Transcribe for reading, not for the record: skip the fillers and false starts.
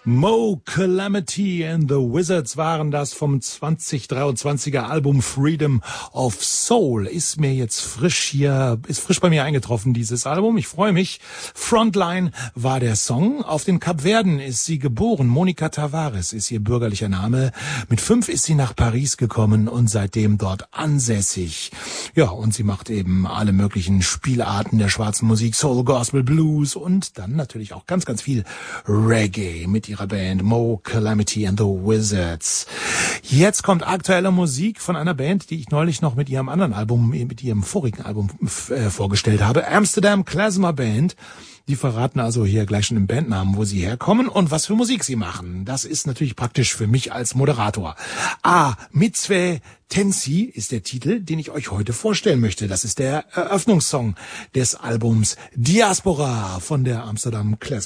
Mo Calamity and the Wizards waren das vom 2023er Album Freedom of Soul. Ist frisch bei mir eingetroffen, dieses Album. Ich freue mich. Frontline war der Song. Auf den Kapverden ist sie geboren. Monica Tavares ist ihr bürgerlicher Name. Mit 5 ist sie nach Paris gekommen und seitdem dort ansässig. Ja, und sie macht eben alle möglichen Spielarten der schwarzen Musik, Soul, Gospel, Blues und dann natürlich auch ganz, ganz viel Reggae mit ihrer Band Mo Calamity and the Wizards. Jetzt kommt aktuelle Musik von einer Band, die ich neulich noch mit ihrem vorigen Album vorgestellt habe. Amsterdam Klezmer Band. Die verraten also hier gleich schon im Bandnamen, wo sie herkommen und was für Musik sie machen. Das ist natürlich praktisch für mich als Moderator. Mitzwe Tensi ist der Titel, den ich euch heute vorstellen möchte. Das ist der Eröffnungssong des Albums Diaspora von der Amsterdam Klezmer.